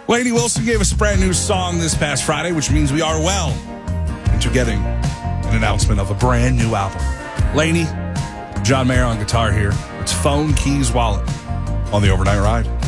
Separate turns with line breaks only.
Lainey Wilson gave us a brand new song this past Friday, which means we are well into getting an announcement of a brand new album. Lainey, John Mayer on guitar here. It's Phone, Keys, Wallet on the Overnight Ride.